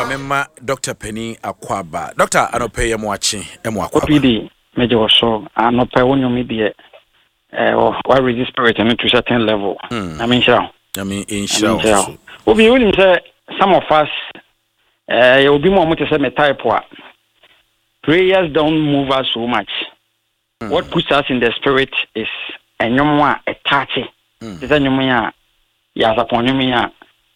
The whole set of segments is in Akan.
Mema Dr. Penny Akwaba. Dr. Anope Yamwachi, Akwaba. OPD, Major so, Anope Onyomi, why resist spirit and to a certain level. I mean, in shall. Obi willing say some of us, it will be more to say me type what. Prayers don't move us so much. What puts us in the spirit is a nyomwa a touchy. Is a nyomia, yas upon nyomia,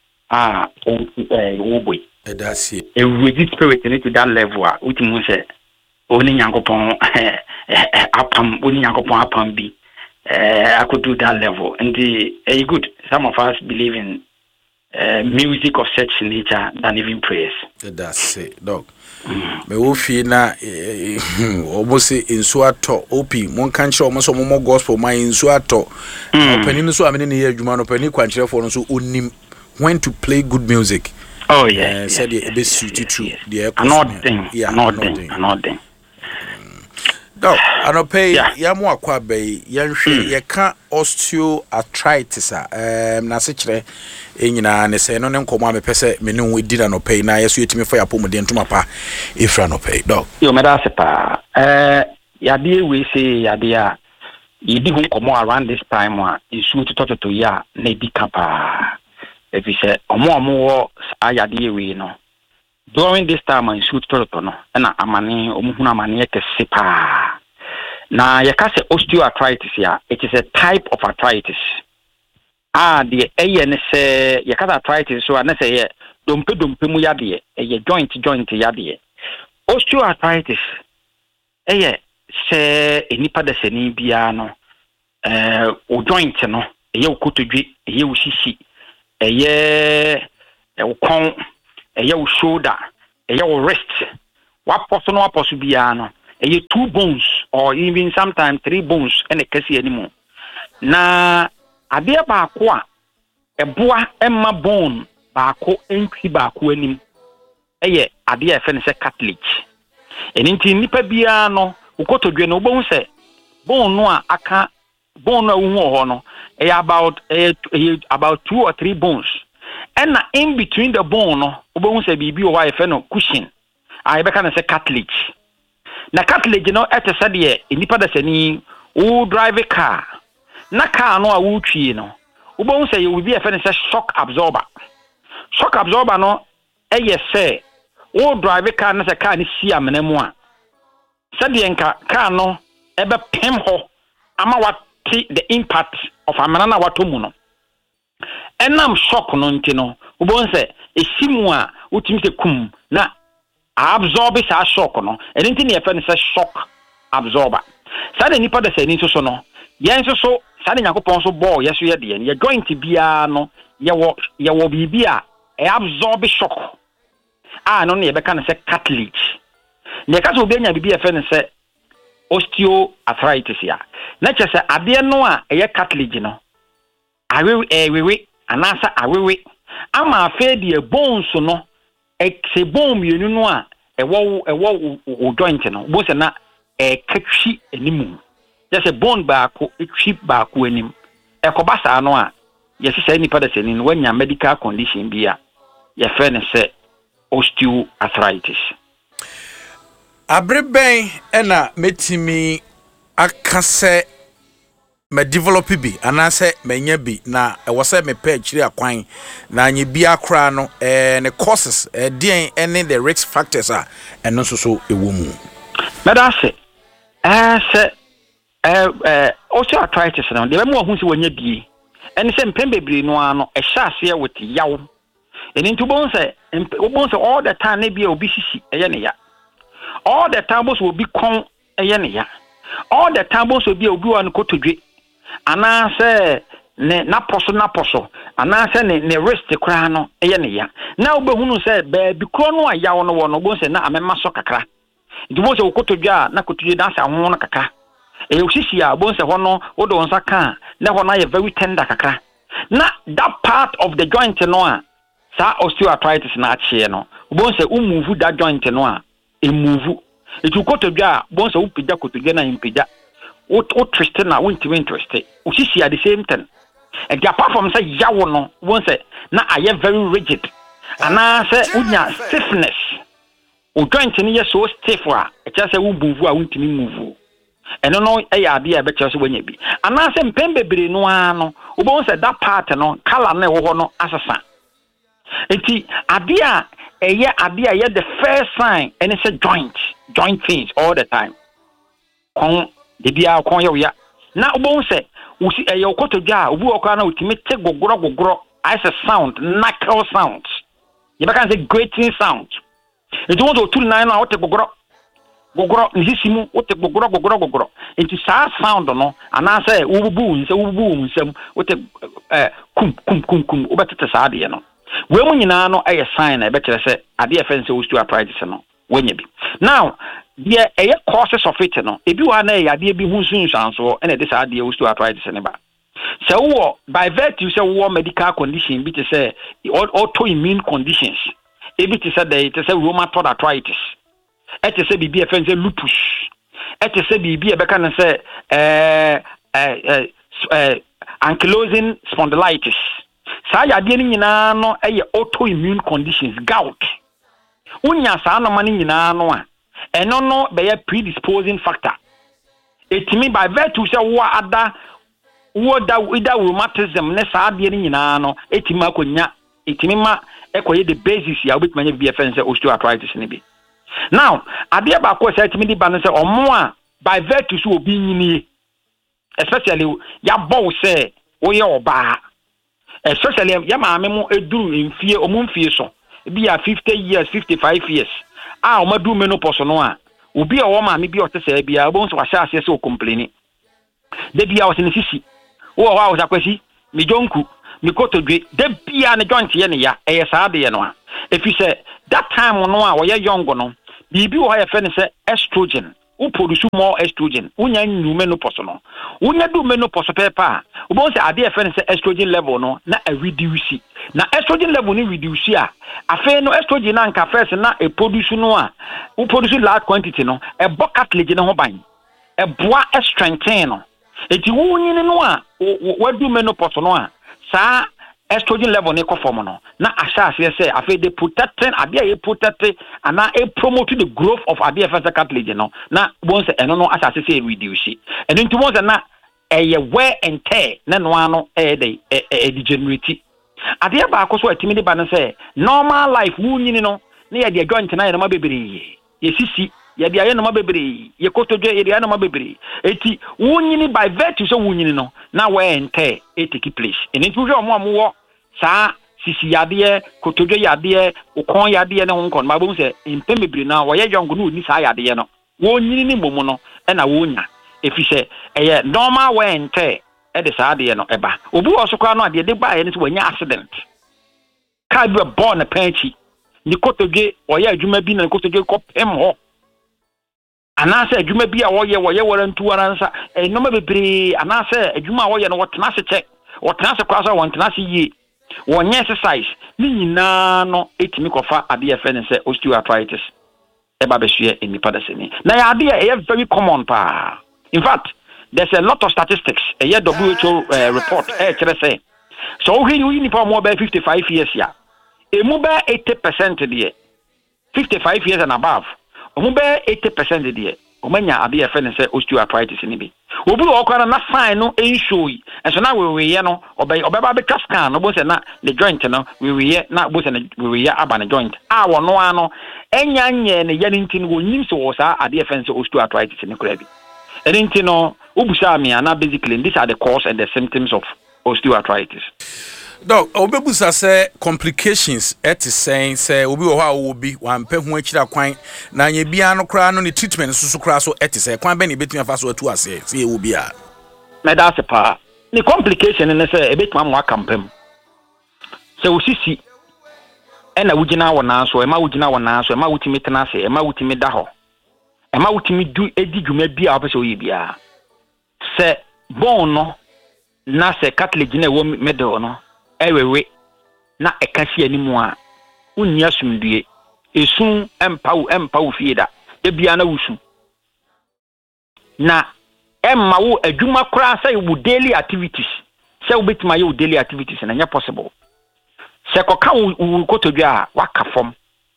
boy. That's it. A rigid spirit into that level, which means only Yankopon upon only Yankopon upon be. I could do that level, and the good. Some of us believe in music of such nature than even prayers. That's it, dog. Me wo fi na almost in suato opi mon kan kire almost more gospel my in suato opani so amene ne adwuma no pani kwankire for no so onim when to play good music. Oh yeah, said the be suit true the another thing. No, Anope yamu akwabe yanhwe yeka osteoarthritis na se kire enyina ne se no ne nkomo amepese me ne ho di na Anope na yeso yetimi fa yapom de ntoma pa efra Anope dog yo me da se pa yade we say yade a yidi ho nkomo around this time a isu to ya na di kapa if you say omo ayade we no during this time I shoot to no na amane omuhunu amane ekese pa na yakase osteoarthritis ya it is a type of arthritis the ne say yakase arthritis so na say ye dompe mu yade ye joint yade osteoarthritis say enipa da sani bia no o joint no ye okotodwe ye osisi ukon your shoulder, your wrist, what person bia no, 2 bones or even sometimes 3 bones and a kasi anymore. Na adia ba kwa eboa emma bone ba ko entri ba ko anim. Adia fe ne se cartilage. Enti nipa bia no ukotodwe no bo se bone no a aka bone no hu ho no about 2 or 3 bones. And in between the bone, no, say bibi o wa efe no cushion. I be can say cartilage. Na cartilage no ete say de enipa da sani o drive a car. Na car no a wo twie no. Ubon say you be efe no say shock absorber. Shock absorber no say o drive a car na say car ni si amena mu a. Say de enka car no ebe pem ho ama what the impact of amena na watomu no. Enam shock no ntino ubon se esimu a utimi se kum na absorb sa shock no enti ne yefe ne se shock absorber sa de nipa da se ni so no yen so sa de yakopon so ball yeso ye de ye joint bia no ye wo bibia absorb shock no ne ye be kan se cartilage ne ka so obenya bibia yefe ne se osteoarthritis ya na che se ade no a ye cartilage no awewe anasa awewe ama afa de bones no se bone mienu no a ewo joint no bo se na katwi animu just a bone baako etwi baako anim ekobasa no a yesi say nipa da seni no wanya medical condition bia ye fe ne se osteoarthritis abreben ena metimi akase me develop bi anase menya bi na e wo se me pa akiri akwan na anye bi akra no ne causes den any the risk factors are eno so ewo mu medase se osteoarthritis no de be mo hu se wonya bi ene se mpembebiri no ano e hya ase with yawo eni ntubon se all the time na bia obi sisi eye ne ya all the time bo so obi kon eye ne ya all the time bo so bia obi wa no kotodwe ana se na poso ana se ne wrist kra no eye ne ya na obehunu se ba bi kro no aya wo no wo no bo se na amema so kakra ndubo se okotodwa na kotodwe na se ho no kakra osisi a bo se ho no wo do nsa ka na ho na ye very tender kakra na that part of the joint no a sa osteoarthritis na achie no bo se move that joint no a move etu kotodwa bo se upija kotodwa na impija o twist na won't interest osisi at the same time and apart from say yawo no won say na aye very rigid ana se unya stiffness o joint ni ye so stiff wa e kya se wo move a wontimi move eno no e ya ade e be kya se wanya bi ana se mpembebre no ano wo se that part no color na wo ho no asesa enti ade a eye ade a ye the first sign and it's a joint things all the time kon de bia kon ye ya na wo se usi eye okotodwa obu okwa na utimi te gogoro as a sound knuckle sound you can say grating sound it want to 29 na wote gogoro nisisimu wote gogoro enti sa sound no ana say ububu nsem wote kum obetete sa ade no we mu nyina no eye sign na be kire say ade efense osteoarthritis no wanya bi now the causes of it no ebi wa na ade bi hu sunsanso na de sa ade osteoarthritis ne ba so by virtue say medical condition bi to say autoimmune conditions ebi to say they say rheumatoid arthritis et say bibi efense lupus et say bibi e be kan say ankylosing spondylitis sa ya de ni nyina no autoimmune conditions gout unya sa no mani nyina no a eno no be predisposing factor etimi by virtue say ida rheumatism ne sa de ni nyina no etimi akonya etimi ma ekoye the basis ya obetuma nya BFN say osteoarthritis ne bi now ade ba ko say etimi di ba no say omo a by virtue so obi nyini especially ya bow say oye oba especially ya maame mu eduru mfie omumfie so bi ya 50 years 55 years o madu menopause no a obi a wo maame bi o tese bia obo so wahya ase o complain de bia o se sisi wo wa o sakwasi mi jonku mi kotodwe de bia ne joint ye ne ya sa de ye no a if you say that time no a wo ye young no bibi wo ha ye fe ne se estrogen who produce more estrogen unya nyu menopause no unya du menopause pepa ubon se ade efe se estrogen level no na reduce na estrogen level ni reduce a afa no estrogen na nka first na produce no a who produce large quantity no e bo cartilage no ho ban e boa strengthen no eti wunyini no a wadu menopause no a sa estrogen level ne ko form no na asase say afa de protecting ade e protect ana e promote the growth of ade efense cartilage no na bon say eno no asase say reduce eno nti bon say na eye wear and tear na no ano degenerate ade ba ko so atimi de ba no say normal life wunyini no na ye de joint na ye no mabebere ye sisi ye de aye no mabebere ye kotodwe ye de aye no mabebere eti wunyini by virtue so wunyini no na wear and tear e take place eno nti wo mo sa sisi yade kotodwe yade ukon yade ne honkon ma bom se impemebere na wo ye yongo no ni sa yade no wo nyini ni momo no e na wo nya efi se eye normal wear and tear e de sa ade no eba obi wo so kwa no ade de ba ye ne se wanya accident ka bi born na panchi ni kotodwe wo ye adwuma bi na kotodwe ko pem ho anase adwuma bi a wo ye warantu waransa no ma bebre anase adwuma wo ye no wo tena se che wo tena se kwa so wo tena se yi one exercise ni nyina no etimi kofa ade ye fe ne se osteoarthritis e ba be hwe enipa da seni na ya ade e very common pa in fact there's a lot of statistics a year WHO report kire say so we nipa mo be 55 years ya e mu be 80% de 55 years and above mu be 80% de omanya ade ye fe ne se osteoarthritis ni bi obi wo kwa na sign no enshow yi enso na we ye no obeba be scan no bo se na the joint no we ye na bo se na we ye aba na joint a wo no ano enya nye ne ye ntin wo nyim so wo sa ade efense osteoarthritis ni kura bi ntin no obusa me ana basically these are the cause and the symptoms of osteoarthritis. Doc, obebusa say complications saying say obi wo ha obi wan pe hu akira kwan na nya bia no kra no ni treatment susu kra so say kwan be ni betumi afa so atu ase say e obi a me da se pa ni complication ne say e betuma mo akampem say osisi e na wugina wona so e ma wugina wona so e ma wutimi tena se e ma wutimi da ho e ma wutimi du edi dwuma bia opese oyi bia say bon no na se cartilage na wo middle no ewewe na ekasi animu a unnya sumdue esun empawo fieda ebia na wusu na emma wo adwuma kura say wo daily activities say wo betima ye wo daily activities na nya possible se koka wo kotodwa waka fom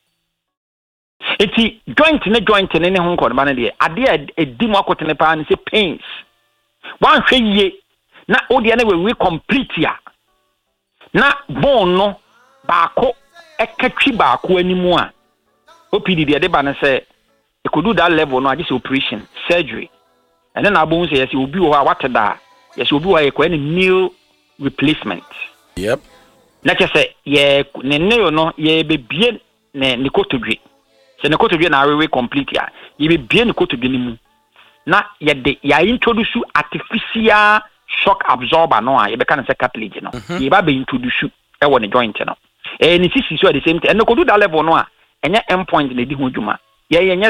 eti joint ne ho nkɔ ba ne de ade edi mu akotene pa ne se pains wan hwɛ yie na odi na we complete ya na bone no baako ekatwi baako animu a OPD de ba ne se e could do that level no just operation surgery and then abon say yes obi wo what da yes obi wo e any meal replacement yep na say ye ne no ye bebie ne kotodwe se ne kotodwe na we complete ya ye bebie ne kotodwe ni mu na ye de ya introduce artificial shock absorber no a ye be kan say cartilage no ye ba be introduce e wo ne joint no ni sisi so at the same time and could do that level no a enya endpoint na di ho dwuma yenye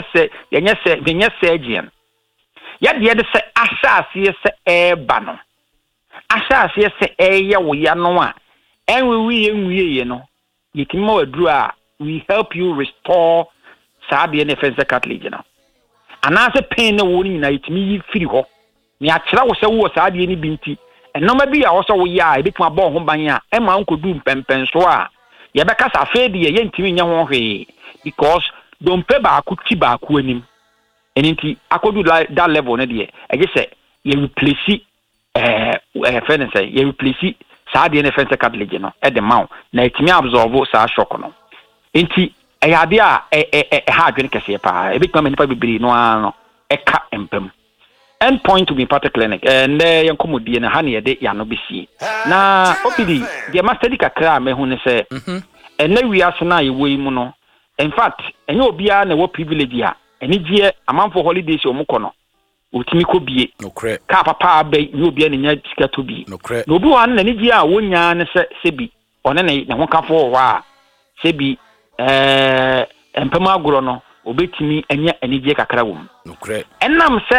surgeon ya de se asase se eba no asase se eye wo ya no a enwiye no yekima waduru a we help you restore sabe ne fence cartilage no anase pain ne wo ni na yitimi yi firi ho ni akira wo se wo sabe ni binti enoma bi a wo so wo ya ebetuma bo ho ban a e ma nkodu mpempen so a ye beka sa fe de ye ntimi nya ho hwe because don't pay back ti back anim enti akodu that level ne de e say you replace friend say you replace sa de ne fence cartilage no e de maw na etimi absorb sa shock no enti e ya de a ha adwene kese pa e bituma nipa bibiri no ano e ka empem endpoint to be part clinic and yankomodie na ha ne de ya no besie na OPD de master di kakra me hu ne say na wiase na ye wo mu no. In fact, any obia na wo privilege ya. Any gie amanfo holidays o mukono. Otimi ko bie. No cre. Ka papa be ni obia na nya sika to bi. No cre. No obi wan na ni gie a wonya ne se bi. One na ho kafo wa se bi empema agoro no obetimi anya ani gie kakra wom. No cre. Enam se